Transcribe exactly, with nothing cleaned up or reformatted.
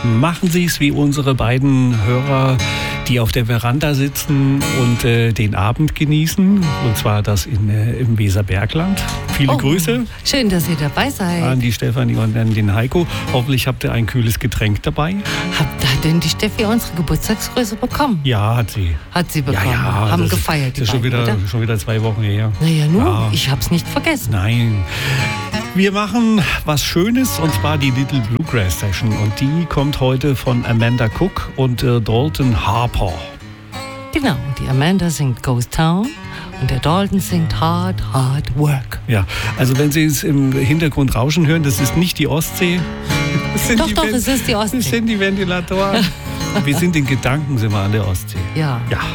machen Sie es wie unsere beiden Hörer, die auf der Veranda sitzen und äh, den Abend genießen. Und zwar das in, äh, im Weserbergland. Viele Oh, Grüße Schön, dass ihr dabei seid. an die Stefanie und an den Heiko. Hoffentlich habt ihr ein kühles Getränk dabei. Habt, hat denn die Steffi unsere Geburtstagsgröße bekommen? Ja, hat sie. Hat sie bekommen. Ja, ja, Haben das gefeiert, ist, die das ist schon beiden, wieder, oder? schon wieder zwei Wochen her. Naja, nun, Ja. ich hab's nicht vergessen. Nein. Wir machen was Schönes, und zwar die Little Bluegrass Session. Und die kommt heute von Amanda Cook und äh, Dalton Harper. Genau, die Amanda singt Ghost Town und der Dalton singt Hard, Hard Work. Ja, also wenn Sie es im Hintergrund rauschen hören, das ist nicht die Ostsee. Das sind Doch, die doch, Ven- es ist die Ostsee. Das sind die Ventilatoren. Wir sind in Gedanken, sind wir an der Ostsee. Ja. Ja.